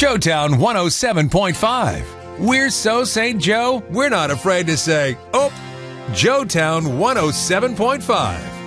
Joetown 107.5. We're so St. Joe, we're not afraid to say, oh, Joetown 107.5.